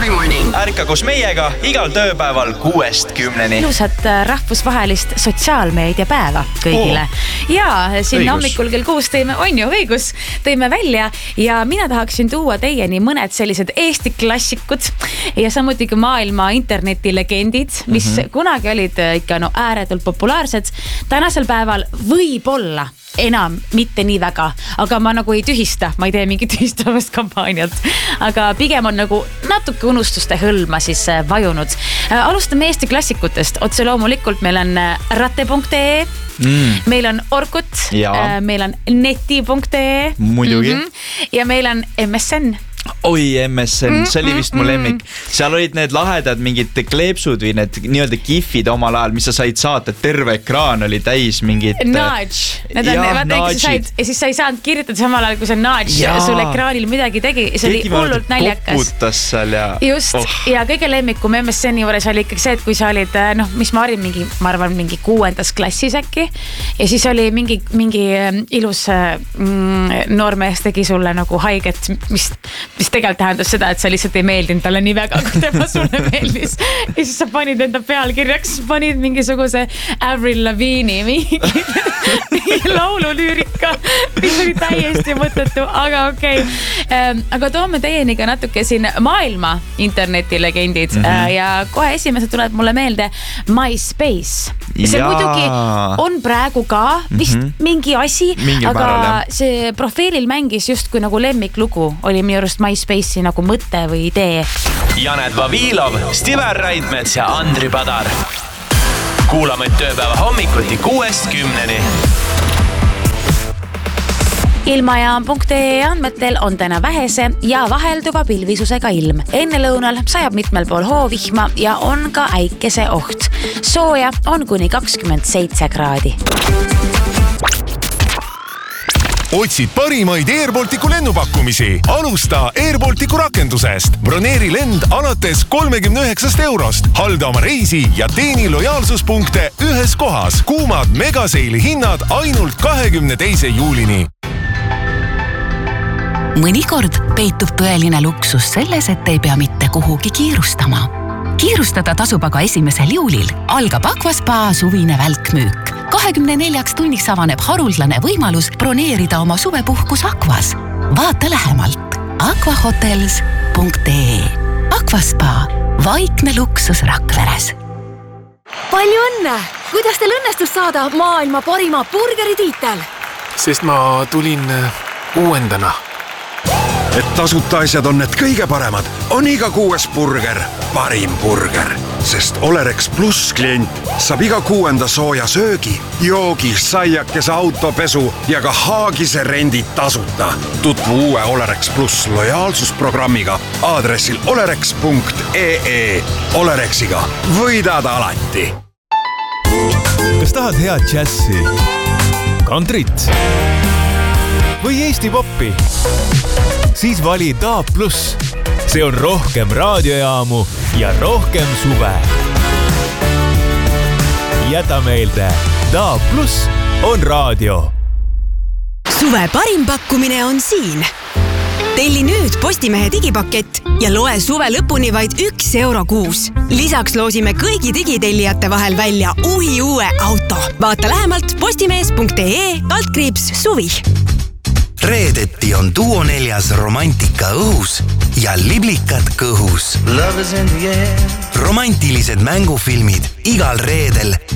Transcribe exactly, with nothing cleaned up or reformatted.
every morning. Ärka koos meiega igal tööpäeval kuuest kümneni. Ilusat rahvusvahelist sotsiaalmeediapäeva kõigile. Oh. Ja sinna hommikul kell kuus tõime, on ju õigus, tõime välja ja mina tahaksin tuua teieni mõned sellised Eesti klassikud ja samuti ka maailma internetilegendid, mis mm-hmm. kunagi olid ikka no ääretult populaarsed. Tänasel päeval võib-olla enam mitte nii väga, aga ma nagu ei tühista, ma ei tee mingit tühistavast kampaaniat, aga pigem on nagu natuke unustuste hõlma siis vajunud. Alustame Eesti klassikutest, otse loomulikult meil on rate punkt ee, mm. meil on Orkut, meil on neti punkt ee muidugi mm-hmm. ja meil on M S N. Oi, M S N, see oli vist mu lemmik. Seal olid need lahedad mingid kleepsud või need nii-öelda gifid omal ajal, mis sa said saata, terve ekraan oli täis mingid nudge. Need on, ja, vaata, said, ja siis sa ei saanud kirjutada samal ajal, kui see nudge ja. Sul ekraanil midagi tegi. See oli hullult naljakas. Koputas seal ja... Just, oh. Ja kõige lemmikum M S N-i juures oli ikkagi see, et kui sa olid, noh, mis ma olin mingi, ma arvan, mingi kuuendas klassis äkki ja siis oli mingi, mingi ilus mm, noormees tegi sulle nagu haiget, mis mis tegelikult tähendas seda, et sa lihtsalt ei meeldinud talle nii väga, kui tema sulle meeldis. Ja siis sa panid enda pealkirjaks, panid mingisuguse Avril Lavigne'i mingi, mingi laululüürika, mis oli täiesti mõttetu, aga okei. Okay. Aga toome teieni ka natuke siin maailma internetilegendid mm-hmm. ja kohe esimesed tuleb mulle meelde MySpace. See ja. Muidugi on praegu ka vist mm-hmm. mingi asi, mingi aga määral, see profiilil mängis just kui nagu lemmiklugu oli minu arust MySpace'i nagu mõte või idee. Janet Vavilov, Stiver Raidmets ja Andri Padar. Kuulame tööpäeva hommikuti kuuest kümneni. Ilmajaam punkt ee andmetel on täna vähese ja vahelduva pilvisusega ilm. Enne lõunal sajab mitmel pool hoovihma ja on ka äikese oht. Sooja on kuni kakskümmend seitse kraadi. Otsid parimaid Airbalticu lennupakkumisi. Alusta Airbalticu rakendusest. Broneeri lend alates kolmekümne üheksast eurost. Halda oma reisi ja teeni lojaalsuspunkte ühes kohas. Kuumad megaseili hinnad ainult kahekümne teise juulini. Mõnikord peitub tõeline luksus selles, et ei pea mitte kuhugi kiirustama. Kiirustada tasub aga esimesel juulil. Algab Aquaspa suvine välkmüük. kahekümne neljaks tunniks avaneb haruldane võimalus broneerida oma suvepuhkus Aquas. Vaata lähemalt aquahotels punkt ee. Aquaspa, vaikne luksus Rakveres. Palju õnne! Kuidas teil õnnestus saada maailma parima burgeri tiitel? Sest ma tulin uuendana. Et tasuta asjad on need kõige paremad, on iga kuues burger parim burger. Sest Olerex Plus klient saab iga kuuenda sooja söögi, joogi, saiakese autopesu ja ka haagise rendid tasuta. Tutvu uue Olerex Plus lojaalsusprogrammiga aadressil olerex punkt ee. Olerexiga võidad alati. Kas tahad head džässi, kantrit või Eesti poppi? Siis vali Daab Plus. See on rohkem raadiojaamu ja rohkem suve. Jäta meelde, Daab Plus on raadio. Suve parim pakkumine on siin. Telli nüüd Postimehe digipakett ja loe suve lõpuni vaid üks euro kuus. Lisaks loosime kõigi digitellijate vahel välja uhi uue auto. Vaata lähemalt postimees punkt ee altkriips suvi. Reedeti on Duo neljas romantika õhus ja liblikad kõhus. Romantilised mängufilmid igal reedel